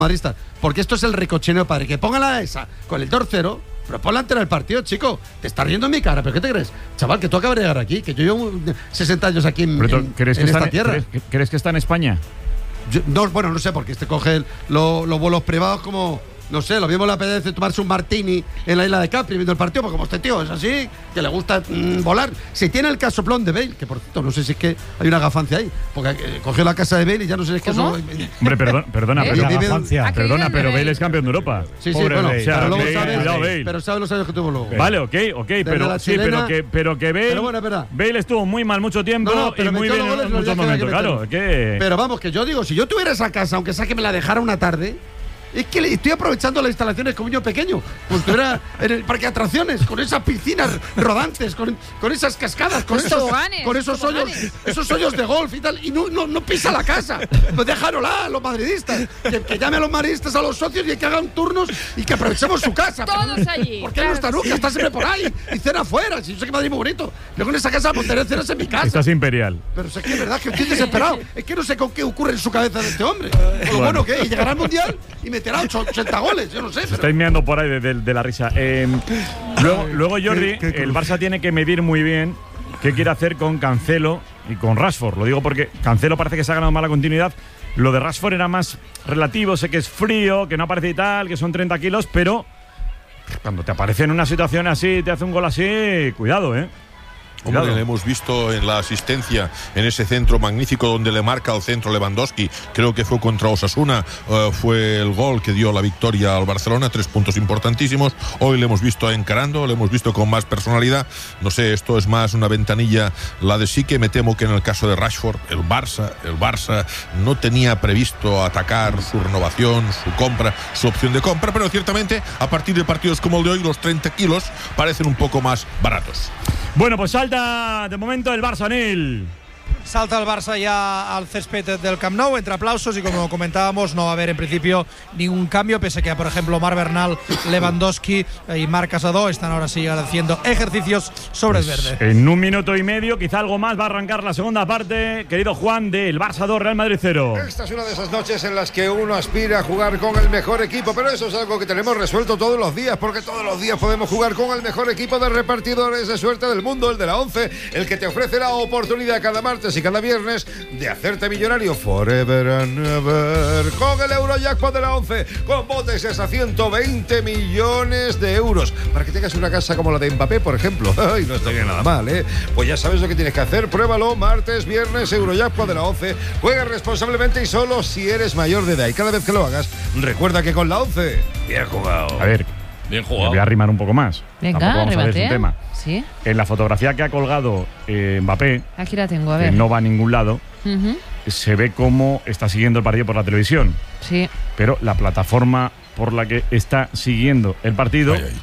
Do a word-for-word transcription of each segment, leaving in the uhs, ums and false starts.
madridistas, porque esto es el recochineo padre. Que pongan la esa con el dos cero, pero ponla entera del partido, chico. Te está riendo en mi cara, ¿pero qué te crees? Chaval, que tú acabas de llegar aquí, que yo llevo sesenta años aquí en, en, ¿crees en que esta está, tierra. ¿crees, ¿Crees que está en España? Yo, no, bueno, no sé, porque este coge el, lo, los vuelos privados como... No sé, lo mismo le apetece tomarse un martini en la isla de Capri viendo el partido, porque como este tío es así, que le gusta mmm, volar. Si tiene el casoplón de Bale, que por cierto, no sé si es que hay una gafancia ahí, porque eh, cogió la casa de Bale y ya no sé si es que ¿Cómo? eso... Hombre, perdón, perdona, ¿Eh? perdona, ¿Ha perdona, pero Bale? Bale es campeón de Europa. Sí, sí, Pobre bueno, Bale. O sea, pero luego Bale, sabes, cuidado, Bale. pero sabes los años que tuvo luego. Vale, ok, ok, pero la sí, chilena, pero que, pero que Bale, pero bueno, es verdad. Bale estuvo muy mal mucho tiempo No, no, pero y muy metió bien los goles en los días muchos que había que momentos, claro. Que... Pero vamos, que yo digo, si yo tuviera esa casa, aunque sea que me la dejara una tarde, es que le estoy aprovechando las instalaciones como un niño pequeño. Pues estuviera en el parque de atracciones, con esas piscinas rodantes, con, con esas cascadas, con Los esos, toboganes, con esos los hoyos, toboganes. esos hoyos de golf y tal, y no, no, no pisa la casa. Pues déjanosla, los madridistas. Que, que llame a los madridistas a los socios y que hagan turnos y que aprovechemos su casa. Todos Pero, allí, ¿por qué claro no está que nunca? sí. Está siempre por ahí. Y cena afuera. Si yo sé que Madrid es muy bonito. Yo con esa casa montaré cenas en mi casa. Estás imperial. Pero es que es verdad que estoy desesperado. Es que no sé con qué ocurre en su cabeza de este hombre. Con lo bueno, bueno que es, y llegará al Mundial y meterá ochenta goles. Yo no sé. Se Pero... estáis meando por ahí de, de, de la risa. Eh, luego, luego, Jordi, qué- qué el cruz. Barça tiene que medir muy bien qué quiere hacer con Cancelo y con Rashford. Lo digo porque Cancelo parece que se ha ganado mala continuidad. Lo de Rashford era más relativo. Sé que es frío, que no aparece y tal, que son treinta kilos, pero cuando te aparece en una situación así, te hace un gol así, cuidado, ¿eh? Hombre, Cuidado. le hemos visto en la asistencia en ese centro magnífico donde le marca el centro Lewandowski, creo que fue contra Osasuna, uh, fue el gol que dio la victoria al Barcelona, tres puntos importantísimos. Hoy le hemos visto encarando, le hemos visto con más personalidad. No sé, esto es más una ventanilla la de sí, que me temo que en el caso de Rashford, el Barça, el Barça no tenía previsto atacar su renovación, su compra, su opción de compra, pero ciertamente a partir de partidos como el de hoy, los treinta kilos parecen un poco más baratos. Bueno, pues salta de momento el Barça, Nil. Salta el Barça ya al césped del Camp Nou entre aplausos y, como comentábamos, no va a haber en principio ningún cambio, pese a que, por ejemplo, Marc Bernal, Lewandowski y Marc Casadó están ahora sí haciendo ejercicios sobre el Pues verde. en un minuto y medio, quizá algo más, va a arrancar la segunda parte, querido Juan, del Barça dos, Real Madrid cero. Esta es una de esas noches en las que uno aspira a jugar con el mejor equipo, pero eso es algo que tenemos resuelto todos los días, porque todos los días podemos jugar con el mejor equipo de repartidores de suerte del mundo, el de la ONCE, el que te ofrece la oportunidad cada martes y cada viernes de hacerte millonario forever and ever con el Eurojackpot de la ONCE, con botes hasta ciento veinte millones de euros para que tengas una casa como la de Mbappé, por ejemplo. Ay, no estaría nada mal, ¿eh? Pues ya sabes lo que tienes que hacer. Pruébalo martes, viernes, Eurojackpot de la ONCE. Juega responsablemente y solo si eres mayor de edad, y cada vez que lo hagas recuerda que con la ONCE, bien jugado. A ver, Bien me jugado. voy a arrimar un poco más. Venga, Tampoco vamos a ver arrímate. un tema. Sí, En la fotografía que ha colgado eh, Mbappé, aquí la tengo, a que ver. no va a ningún lado, Ujú. se ve cómo está siguiendo el partido por la televisión. Sí. Pero la plataforma por la que está siguiendo el partido Ay, ay.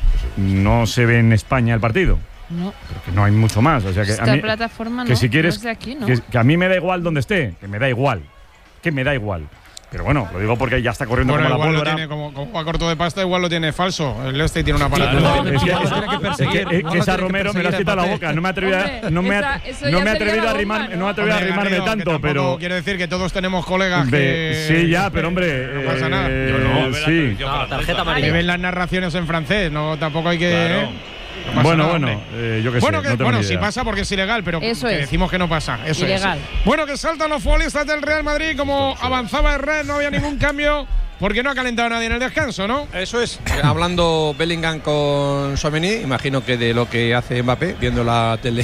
no se ve en España el partido. No. Porque no hay mucho más. O sea que Esta a mí, plataforma que no, si quieres, no es de aquí, ¿no? que, que a mí me da igual donde esté, que me da igual, que me da igual. Pero bueno, lo digo porque ya está corriendo Bueno, como la igual lo pólvora. tiene, como, como va corto de pasta, igual lo tiene falso. El este tiene una palabra. Claro, No, es que, no, no, es no, no, que- es que- es que esa Romero me lo has quitado la boca. No me he atrevido, a- Hombre, no me, esa- ha- eso no ya me he sería atrevido la a bomba, arrimar, ¿no? no me he atrevido a Hombre, arrimarme Garrido, que tanto, tampoco pero quiere decir que todos tenemos colegas de- que… sí, ya, pero hombre, No pasa nada. eh, Yo no, a ver la sí. televisión No, francesa. tarjeta que amarilla. ven las narraciones en francés, no tampoco hay que… Claro. ¿eh? No pasa Bueno, nada, bueno, hombre. eh, yo qué Bueno, sé, que, no tengo bueno ni si idea. pasa porque es ilegal, pero Eso que es. decimos que no pasa. Eso Ilegal. es. Bueno, que saltan los futbolistas del Real Madrid, como avanzaba Herrera, no había ningún cambio, porque no ha calentado nadie en el descanso, ¿no? Eso es, hablando Bellingham con Tchouaméni, imagino que de lo que hace Mbappé, viendo la tele.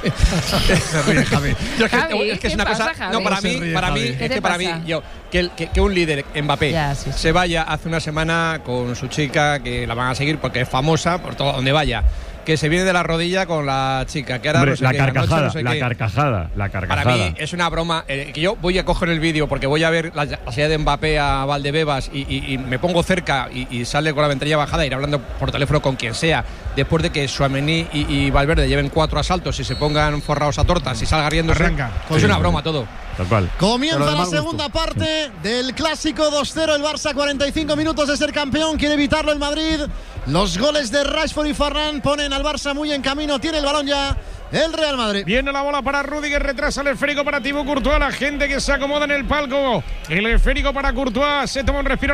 Se ríe, Javi. Yo es que, Javi, es que es ¿qué una pasa, cosa. Javi? No, para Se mí, ríe, para Javi. mí, ¿Qué es te que para mí, pasa? yo, que, el- que, que un líder, Mbappé, Ya, sí, sí. se vaya hace una semana con su chica, que la van a seguir porque es famosa por todo donde vaya, que se viene de la rodilla con la chica, que ahora Hombre, no sé la qué, anoche carcajada, no sé la qué. carcajada, la carcajada. Para mí es una broma. eh, que yo voy a coger el vídeo porque voy a ver la, la salida de Mbappé a Valdebebas y, y- y me pongo cerca y, y sale con la ventanilla bajada, ir hablando por teléfono con quien sea, después de que Tchouaméni y, y Valverde lleven cuatro asaltos y se pongan forrados a tortas y salga riéndose. Arranca. Es una broma todo. Tal cual. Comienza Pero de la mal gusto. segunda parte del clásico dos cero. El Barça, cuarenta y cinco minutos de ser campeón. Quiere evitarlo el Madrid. Los goles de Rashford y Ferran ponen al Barça muy en camino. Tiene el balón ya el Real Madrid. Viene la bola para Rudiger, retrasa el esférico para Thibaut Courtois. La gente que se acomoda en el palco. El esférico para Courtois, se toma un respiro.